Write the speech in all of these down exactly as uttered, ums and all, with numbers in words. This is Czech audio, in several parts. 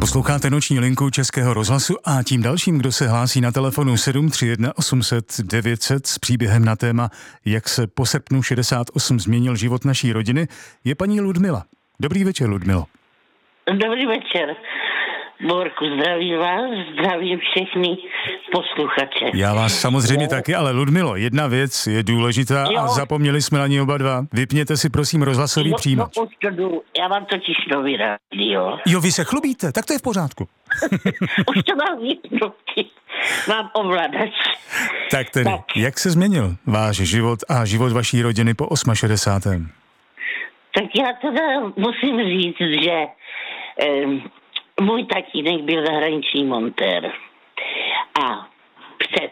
Posloucháte noční linku Českého rozhlasu a tím dalším, kdo se hlásí na telefonu sedm tři jedna osm set devět set s příběhem na téma, jak se po srpnu šedesát osm změnil život naší rodiny, je paní Ludmila. Dobrý večer, Ludmilo. Dobrý večer. Borku, zdravím vás, zdravím všechny posluchače. Já vás samozřejmě taky, ale Ludmilo, jedna věc je důležitá jo. a zapomněli jsme na ní oba dva. Vypněte si prosím rozhlasový no, přijímač. No, to jdu. Já mám totiž nový rádio. Jo, vy se chlubíte, tak to je v pořádku. Už to mám vypnutý. Mám ovladač. Tak tedy, tak. Jak se změnil váš život a život vaší rodiny po šedesátém osmém Tak já teda musím říct, že eh, můj tatínek byl zahraniční montér a před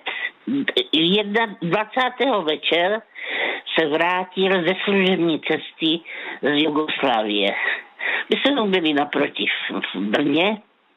dvacátého večer se vrátil ze služební cesty z Jugoslávie. My jsme byli naproti v Brně,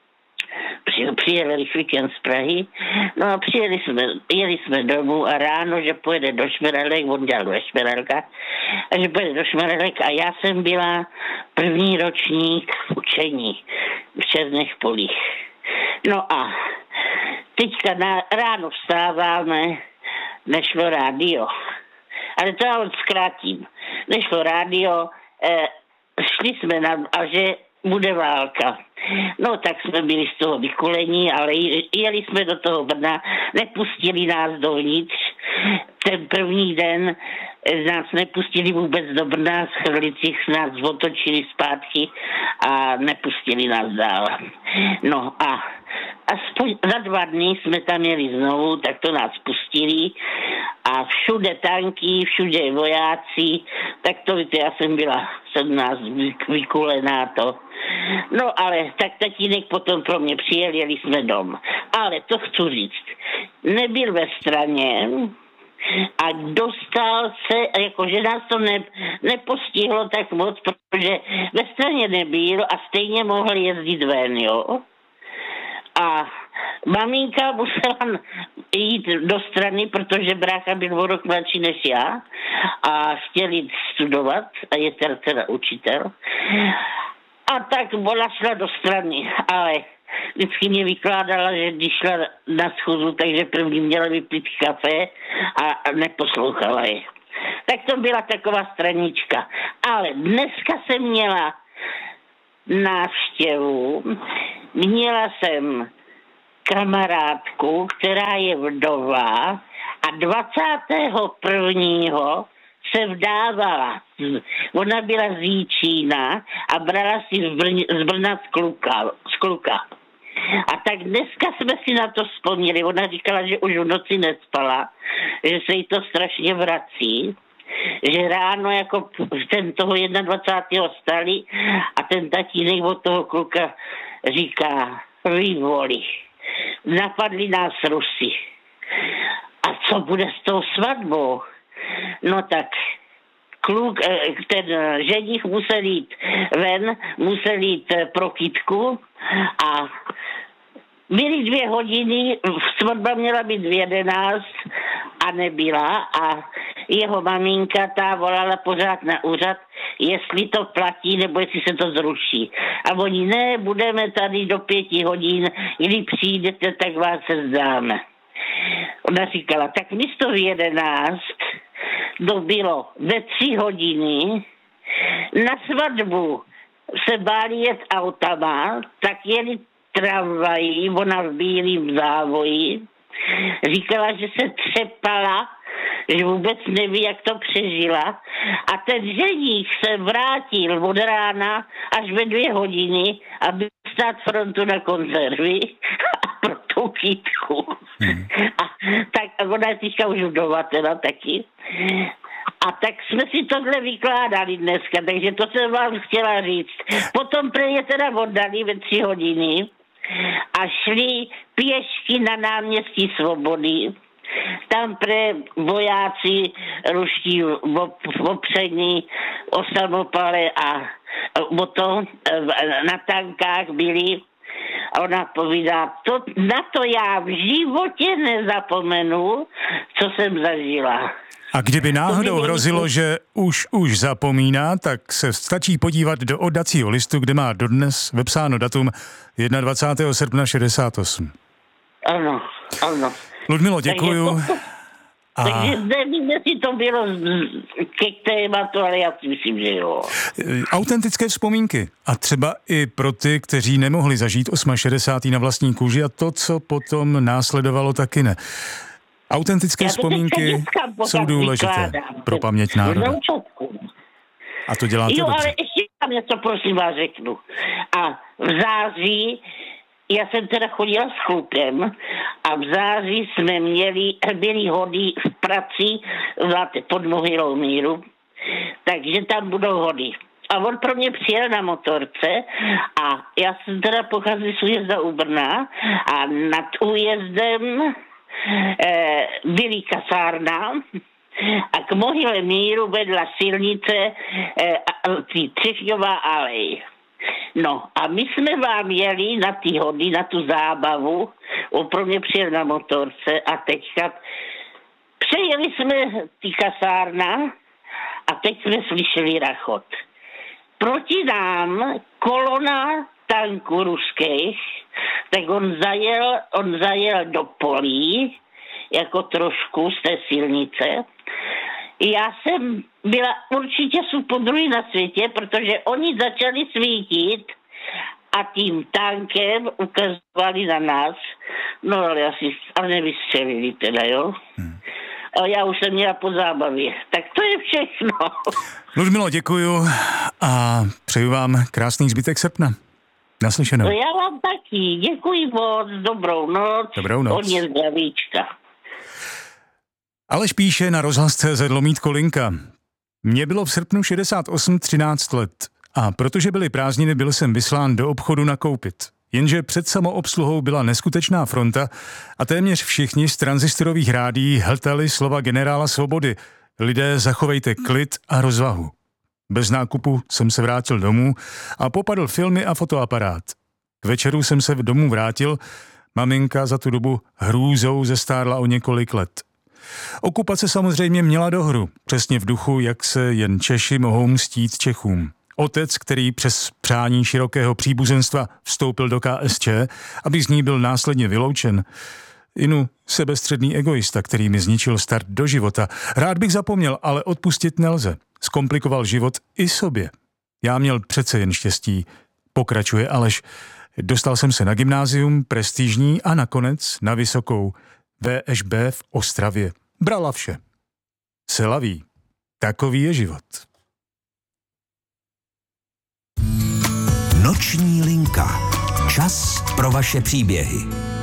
přijeli rychlíkem z Prahy, no a přijeli jsme, jeli jsme domů a ráno, že pojede do Šmerelek, on dělal ve Šmerelka, a že pojede do Šmerelek a já jsem byla první ročník v učení v Černých polích. No a teďka na, ráno vstáváme, nešlo rádio, ale to já zkrátím, nešlo rádio, eh, šli jsme na, a že bude válka. No tak jsme byli z toho vykulení, ale jeli jsme do toho Brna, nepustili nás dovnitř. Ten první den nás nepustili vůbec do Brna, z Chrlicích nás otočili zpátky a nepustili nás dál. No a aspoň za dva dny jsme tam jeli znovu, tak to nás pustili a všude tanky, všude vojáci, tak to víte, já jsem byla sedmnáct vykulená to. No ale tak tatínek potom pro mě přijel, jeli jsme dom. Ale to chci říct, nebyl ve straně a dostal se, jakože nás to ne, nepostihlo tak moc, protože ve straně nebyl a stejně mohl jezdit ven, jo. A maminka musela jít do strany, protože brácha byl o rok mladší než já a chtěl jít studovat a je teda, teda učitel. A tak ona šla do strany, ale vždycky mě vykládala, že když šla na schůzu, takže první měla vypít kafe a neposlouchala je. Tak to byla taková stranička. Ale dneska jsem měla návštěvu, měla jsem kamarádku, která je vdova a dvacátého prvního se vdávala. Ona byla z Jíčína a brala si z, Brň, z Brna z kluka, z kluka. A tak dneska jsme si na to vzpomněli. Ona říkala, že už v noci nespala, že se jí to strašně vrací, že ráno jako ten toho dvacátého prvního stali a ten tatínek od toho kluka říká, vy voli, napadli nás Rusy. A co bude s tou svatbou? No tak kluk, ten ženich musel jít ven, musel jít pro kytku a byly dvě hodiny, svatba měla být v jedenáct a nebyla a jeho maminka ta volala pořád na úřad, jestli to platí nebo jestli se to zruší. A oni, ne, budeme tady do pěti hodin, kdy přijdete, tak vás se zdáme. Ona říkala, tak místo v jedenáct to bylo ve tři hodiny, na svatbu se báli jet autama, tak jeli tramvají, ona v bílým závoji, říkala, že se třepala, že vůbec neví, jak to přežila a ten ženich se vrátil od rána až ve dvě hodiny, aby stát frontu na konzervy a pro tu kytku. Hmm. A tak ona je teďka už vdova teda taky. A tak jsme si tohle vykládali dneska, takže to jsem vám chtěla říct. Potom pre je teda oddali ve tři hodiny a šli pěšky na náměstí Svobody. Tam pre vojáci ruští opření o samopale a o to na tankách byli. A ona povídá, to, na to já v životě nezapomenu, co jsem zažila. A kdyby náhodou hrozilo, že už už zapomíná, tak se stačí podívat do oddacího listu, kde má dodnes vepsáno datum dvacátého prvního srpna šedesát osm. Ano, ano. Ludmilo, děkuju. Takže, a... takže nevím, jestli to bylo ke tématu, ale já si myslím, že jo. Autentické vzpomínky. A třeba i pro ty, kteří nemohli zažít šedesátého osmého na vlastní kůži a to, co potom následovalo, taky ne. Autentické vzpomínky jsou důležité pro paměť národa. A to děláte Jo, dobře. ale ještě tam něco, prosím vás, řeknu. A v září, já jsem teda chodila s klukem a v září jsme měli, byli hody v praci, znáte, pod Mohylou míru, takže tam budou hody. A on pro mě přijel na motorce a já jsem teda pocházím z újezda u Brna a nad újezdem eh, byly kasárna a k Mohyle míru vedla silnice eh, Třešňová alej. No a my jsme vám jeli na ty hody, na tu zábavu, on pro mě přijel na motorce a teďka přejeli jsme ty kasárna a teď jsme slyšeli rachot. Proti nám kolona tanků ruských, tak on zajel, on zajel do polí, jako trošku z té silnice. Já jsem byla určitě supodruhý na světě, protože oni začali svítit a tím tankem ukazovali na nás. No ale asi ale nevystřelili teda, jo. Hmm. A já už jsem měla po zábavě. Tak to je všechno. Ludmilo, děkuju a přeju vám krásný zbytek srpna. Naslyšenou. No já vám taky. Děkuji moc. Dobrou noc. Dobrou noc. Hodně zdravíčka. Aleš píše na rozhlas tečka cé zet lomítko linka. Mně bylo v srpnu šedesát osm třináct let a protože byly prázdniny, byl jsem vyslán do obchodu nakoupit. Jenže před samoobsluhou byla neskutečná fronta a téměř všichni z tranzistorových rádií hltali slova generála Svobody. Lidé, zachovejte klid a rozvahu. Bez nákupu jsem se vrátil domů a popadl filmy a fotoaparát. K večeru jsem se v domu vrátil, maminka za tu dobu hrůzou zestárla o několik let. Okupace samozřejmě měla dohru, přesně v duchu, jak se jen Češi mohou mstít Čechům. Otec, který přes přání širokého příbuzenstva vstoupil do K S Č, aby z ní byl následně vyloučen. Inu, sebestředný egoista, který mi zničil start do života. Rád bych zapomněl, ale odpustit nelze. Zkomplikoval život i sobě. Já měl přece jen štěstí, pokračuje Aleš. Dostal jsem se na gymnázium, prestižní a nakonec na vysokou V Š B v Ostravě. Brala vše. Se laví. Takový je život. Noční linka. Čas pro vaše příběhy.